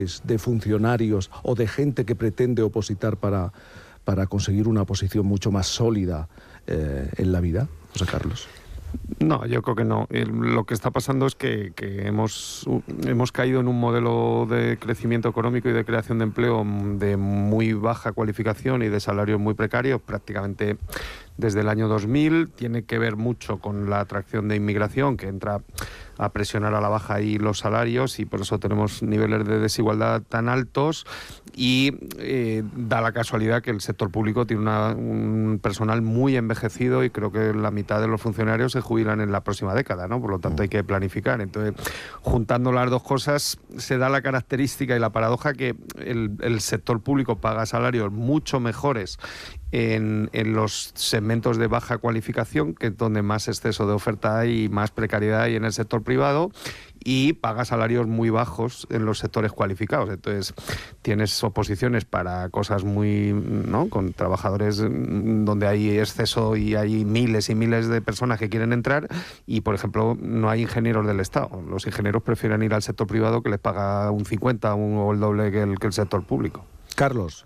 de funcionarios o de gente que pretende opositar para conseguir una posición mucho más sólida en la vida, José Carlos? No, yo creo que no. Lo que está pasando es que hemos caído en un modelo de crecimiento económico y de creación de empleo de muy baja cualificación y de salarios muy precarios, prácticamente desde el año 2000. Tiene que ver mucho con la atracción de inmigración, que entra a presionar a la baja ahí los salarios, y por eso tenemos niveles de desigualdad tan altos. Y da la casualidad que el sector público tiene un personal muy envejecido, y creo que la mitad de los funcionarios se jubilan en la próxima década, ¿no? Por lo tanto hay que planificar. Entonces, juntando las dos cosas, se da la característica y la paradoja que el sector público paga salarios mucho mejores en los segmentos de baja cualificación, que es donde más exceso de oferta hay y más precariedad hay en el sector privado, y paga salarios muy bajos en los sectores cualificados. Entonces tienes oposiciones para cosas muy, ¿no?, con trabajadores donde hay exceso y hay miles y miles de personas que quieren entrar, y por ejemplo no hay ingenieros del Estado. Los ingenieros prefieren ir al sector privado, que les paga un 50 o el doble que el sector público. Carlos.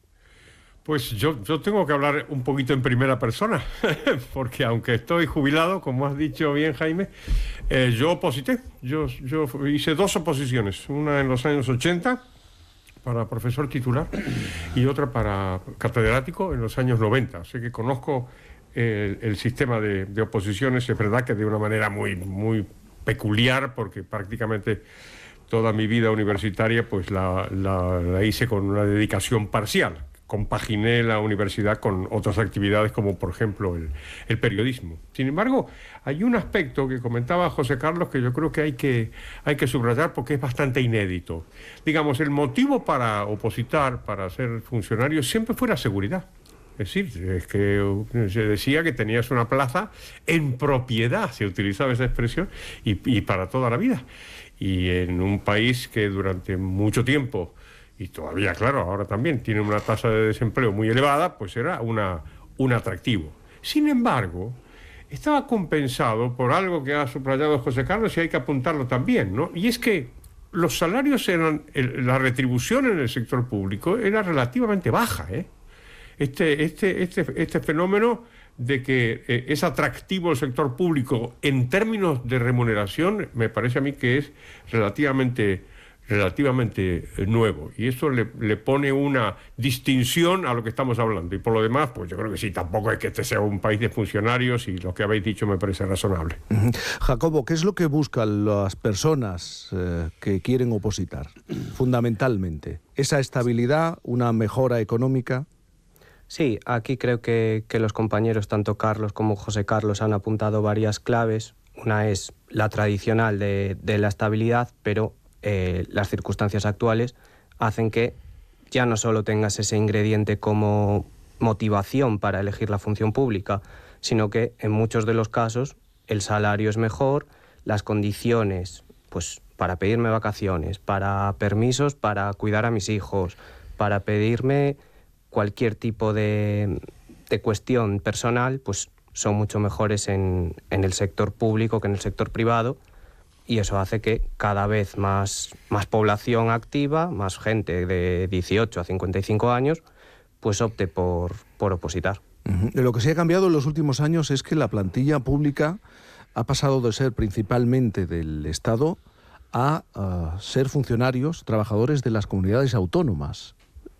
Pues yo tengo que hablar un poquito en primera persona, porque aunque estoy jubilado, como has dicho bien, Jaime, yo oposité. Yo hice 2 oposiciones, una en los años 80 para profesor titular y otra para catedrático en los años 90. Así que conozco el sistema de oposiciones. Es verdad que de una manera muy, muy peculiar, porque prácticamente toda mi vida universitaria pues la hice con una dedicación parcial. Compaginé la universidad con otras actividades, como por ejemplo el periodismo. Sin embargo, hay un aspecto que comentaba José Carlos que yo creo que hay que subrayar, porque es bastante inédito. Digamos, el motivo para opositar, para ser funcionario, siempre fue la seguridad. Es decir, es que se decía que tenías una plaza en propiedad, se utilizaba esa expresión, y para toda la vida. Y en un país que durante mucho tiempo, y todavía, claro, ahora también tiene una tasa de desempleo muy elevada, pues era un atractivo. Sin embargo, estaba compensado por algo que ha subrayado José Carlos, y hay que apuntarlo también, ¿no? Y es que los salarios la retribución en el sector público era relativamente baja, ¿eh? Este fenómeno de que es atractivo el sector público en términos de remuneración, me parece a mí que es relativamente nuevo, y eso le pone una distinción a lo que estamos hablando. Y por lo demás, pues yo creo que sí, tampoco es que este sea un país de funcionarios, y lo que habéis dicho me parece razonable. Jacobo, ¿qué es lo que buscan las personas que quieren opositar? Fundamentalmente, ¿esa estabilidad, una mejora económica? Sí, aquí creo que los compañeros, tanto Carlos como José Carlos, han apuntado varias claves. Una es la tradicional de la estabilidad, pero las circunstancias actuales hacen que ya no solo tengas ese ingrediente como motivación para elegir la función pública, sino que en muchos de los casos el salario es mejor, las condiciones, pues para pedirme vacaciones, para permisos para cuidar a mis hijos, para pedirme cualquier tipo de cuestión personal, pues son mucho mejores en el sector público que en el sector privado. Y eso hace que cada vez más población activa, más gente de 18 a 55 años, pues opte por opositar. Lo que sí ha cambiado en los últimos años es que la plantilla pública ha pasado de ser principalmente del Estado a ser funcionarios, trabajadores de las comunidades autónomas.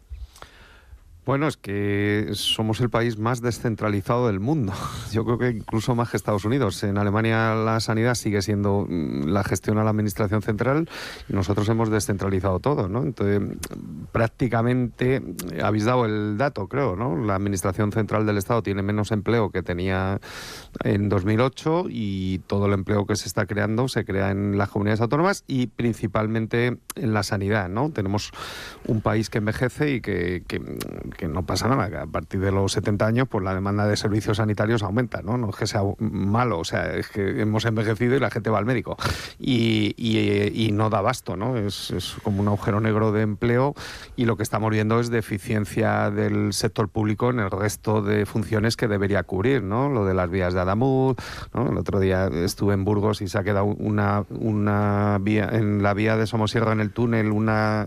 Bueno, es que somos el país más descentralizado del mundo. Yo creo que incluso más que Estados Unidos. En Alemania la sanidad sigue siendo la gestión a la administración central, y nosotros hemos descentralizado todo, ¿no? Entonces, prácticamente, habéis dado el dato, creo, ¿no? La administración central del Estado tiene menos empleo que tenía en 2008, y todo el empleo que se está creando se crea en las comunidades autónomas, y principalmente en la sanidad, ¿no? Tenemos un país que envejece y que no pasa nada, que a partir de los 70 años pues la demanda de servicios sanitarios aumenta, ¿no? No es que sea malo, o sea, es que hemos envejecido y la gente va al médico y no da abasto, ¿no? Es como un agujero negro de empleo y lo que estamos viendo es deficiencia del sector público en el resto de funciones que debería cubrir, ¿no? Lo de las vías de Adamuz, ¿no? El otro día estuve en Burgos y se ha quedado una vía, en la vía de Somosierra, en el túnel, una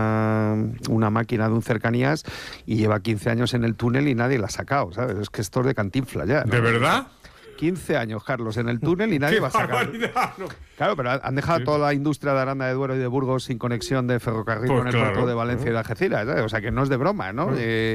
máquina de un cercanías, y lleva 15 años en el túnel y nadie la ha sacado, ¿sabes? Es que esto es de Cantinflas ya, ¿no? ¿De verdad? 15 años, Carlos, en el túnel y nadie va a sacar. No. Claro, pero han dejado toda la industria de Aranda de Duero y de Burgos sin conexión de ferrocarril Pues con el puerto de Valencia y de Algeciras, ¿sabes? O sea que no es de broma, ¿no?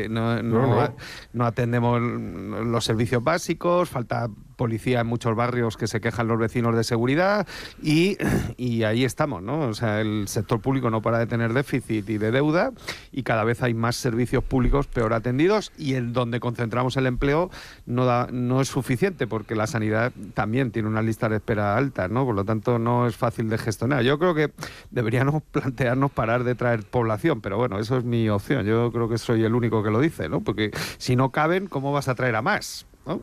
No atendemos los servicios básicos, falta policía en muchos barrios que se quejan los vecinos de seguridad y ahí estamos, ¿no? O sea, el sector público no para de tener déficit y de deuda y cada vez hay más servicios públicos peor atendidos y en donde concentramos el empleo no es suficiente porque la sanidad también tiene una lista de espera alta, ¿no? Por lo tanto, no es fácil de gestionar. Yo creo que deberíamos plantearnos parar de traer población, pero bueno, eso es mi opción. Yo creo que soy el único que lo dice, ¿no? Porque si no caben, ¿cómo vas a traer a más? ¿No?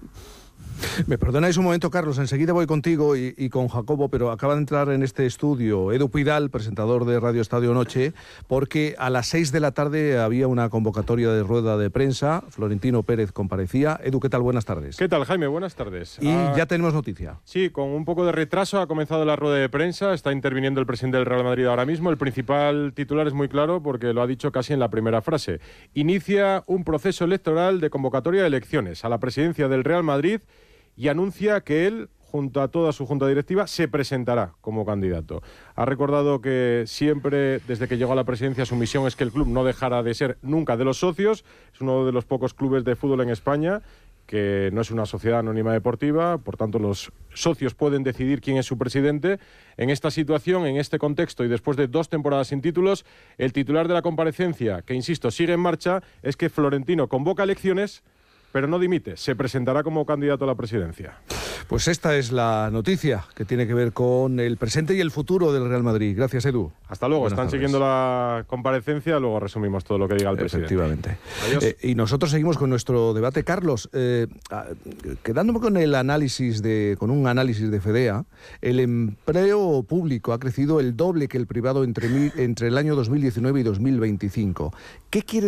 Me perdonáis un momento, Carlos, enseguida voy contigo y con Jacobo, pero acaba de entrar en este estudio Edu Pidal, presentador de Radio Estadio Noche, porque a las 6 de la tarde había una convocatoria de rueda de prensa, Florentino Pérez comparecía. Edu, ¿qué tal? Buenas tardes. ¿Qué tal, Jaime? Buenas tardes. Y ya tenemos noticia. Sí, con un poco de retraso ha comenzado la rueda de prensa, está interviniendo el presidente del Real Madrid ahora mismo. El principal titular es muy claro porque lo ha dicho casi en la primera frase. Inicia un proceso electoral de convocatoria de elecciones a la presidencia del Real Madrid y anuncia que él, junto a toda su junta directiva, se presentará como candidato. Ha recordado que siempre, desde que llegó a la presidencia, su misión es que el club no dejara de ser nunca de los socios. Es uno de los pocos clubes de fútbol en España que no es una sociedad anónima deportiva, por tanto los socios pueden decidir quién es su presidente. En esta situación, en este contexto y después de 2 temporadas sin títulos, el titular de la comparecencia, que insisto, sigue en marcha, es que Florentino convoca elecciones, pero no dimite, se presentará como candidato a la presidencia. Pues esta es la noticia que tiene que ver con el presente y el futuro del Real Madrid. Gracias, Edu. Hasta luego. Están siguiendo la comparecencia, luego resumimos todo lo que diga el presidente. Efectivamente. Adiós. Y nosotros seguimos con nuestro debate. Carlos, quedándome con el análisis con un análisis de FEDEA, el empleo público ha crecido el doble que el privado entre el año 2019 y 2025. ¿Qué quiere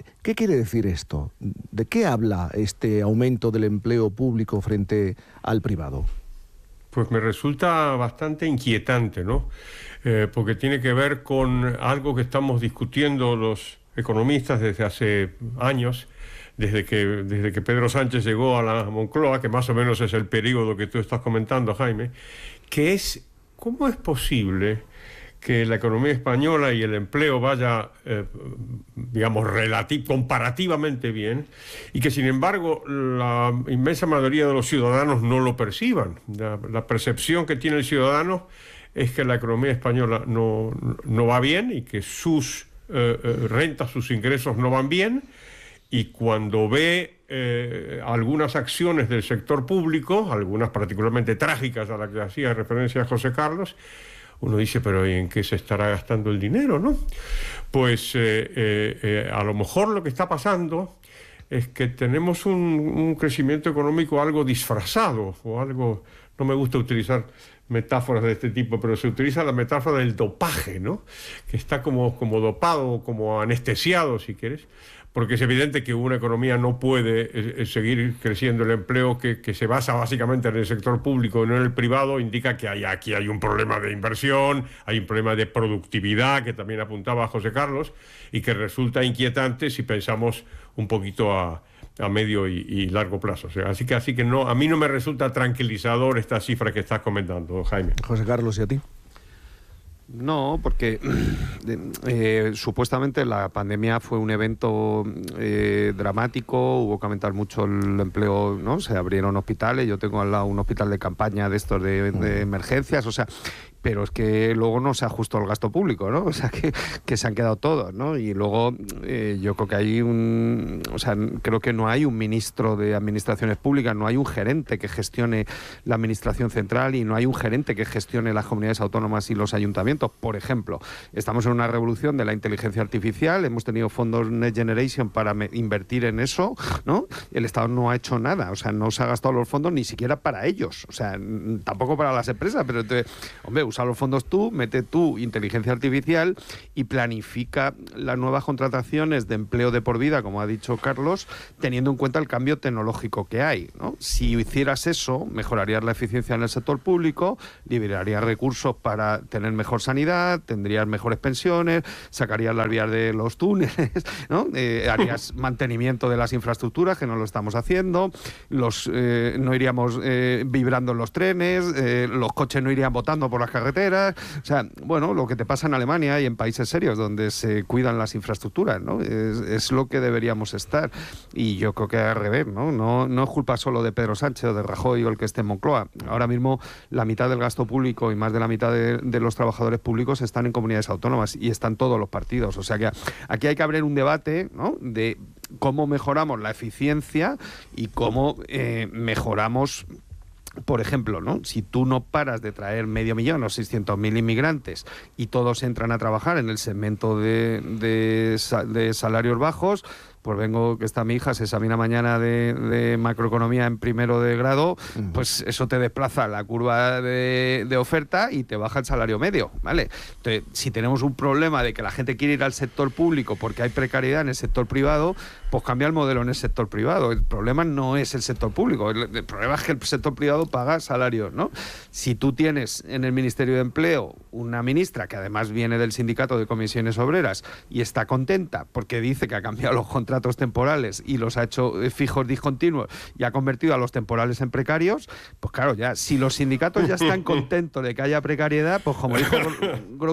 decir esto? ¿De qué habla este aumento del empleo público frente al privado? Pues me resulta bastante inquietante, ¿no? Porque tiene que ver con algo que estamos discutiendo los economistas desde hace años, desde que Pedro Sánchez llegó a la Moncloa, que más o menos es el periodo que tú estás comentando, Jaime, que es ¿cómo es posible que la economía española y el empleo vaya, digamos, comparativamente bien, y que sin embargo la inmensa mayoría de los ciudadanos no lo perciban? La percepción que tiene el ciudadano es que la economía española no va bien y que sus rentas, sus ingresos no van bien, y cuando ve algunas acciones del sector público, algunas particularmente trágicas a las que hacía referencia José Carlos, uno dice, pero ¿en qué se estará gastando el dinero, no? Pues a lo mejor lo que está pasando es que tenemos un crecimiento económico algo disfrazado, o algo, no me gusta utilizar metáforas de este tipo, pero se utiliza la metáfora del dopaje, ¿no? Que está como dopado, como anestesiado, si quieres, porque es evidente que una economía no puede seguir creciendo el empleo que se basa básicamente en el sector público y no en el privado. Indica que aquí hay un problema de inversión, hay un problema de productividad, que también apuntaba José Carlos, y que resulta inquietante si pensamos un poquito a medio y largo plazo. O sea, así que no, a mí no me resulta tranquilizador esta cifra que estás comentando, Jaime. José Carlos, ¿y a ti? No, porque supuestamente la pandemia fue un evento dramático, hubo que aumentar mucho el empleo, ¿no? Se abrieron hospitales, yo tengo al lado un hospital de campaña de estos de emergencias, o sea, pero es que luego no se ajustó el gasto público, ¿no? O sea, que se han quedado todos, ¿no? Y luego yo creo que hay creo que no hay un ministro de Administraciones Públicas, no hay un gerente que gestione la Administración Central y no hay un gerente que gestione las comunidades autónomas y los ayuntamientos. Por ejemplo, estamos en una revolución de la inteligencia artificial, hemos tenido fondos Next Generation para invertir en eso, ¿no? El Estado no ha hecho nada, o sea, no se ha gastado los fondos ni siquiera para ellos, o sea, tampoco para las empresas, pero entonces, hombre, usa los fondos tú, mete tu inteligencia artificial y planifica las nuevas contrataciones de empleo de por vida, como ha dicho Carlos, teniendo en cuenta el cambio tecnológico que hay, ¿no? Si hicieras eso, mejorarías la eficiencia en el sector público, liberarías recursos para tener mejor sanidad, tendrías mejores pensiones, sacarías las vías de los túneles, ¿no? Harías mantenimiento de las infraestructuras, que no lo estamos haciendo, no iríamos vibrando en los trenes, los coches no irían botando por las carreteras. O sea, bueno, lo que te pasa en Alemania y en países serios donde se cuidan las infraestructuras, ¿no? Es lo que deberíamos estar. Y yo creo que al revés, ¿no? No es culpa solo de Pedro Sánchez o de Rajoy o el que esté en Moncloa. Ahora mismo la mitad del gasto público y más de la mitad de los trabajadores públicos están en comunidades autónomas y están todos los partidos. O sea que aquí hay que abrir un debate, ¿no? De cómo mejoramos la eficiencia y cómo mejoramos. Por ejemplo, ¿no? Si tú no paras de traer 500.000 o 600.000 inmigrantes y todos entran a trabajar en el segmento de salarios bajos, pues vengo, que está mi hija, se examina mañana de macroeconomía en primero de grado, pues eso te desplaza la curva de oferta y te baja el salario medio, ¿vale? Entonces, si tenemos un problema de que la gente quiere ir al sector público porque hay precariedad en el sector privado, pues cambia el modelo en el sector privado. El problema no es el sector público, el problema es que el sector privado paga salarios, ¿no? Si tú tienes en el Ministerio de Empleo una ministra que además viene del sindicato de comisiones obreras y está contenta porque dice que ha cambiado los contratos temporales y los ha hecho fijos discontinuos y ha convertido a los temporales en precarios, pues claro, ya si los sindicatos ya están contentos de que haya precariedad, pues como dijo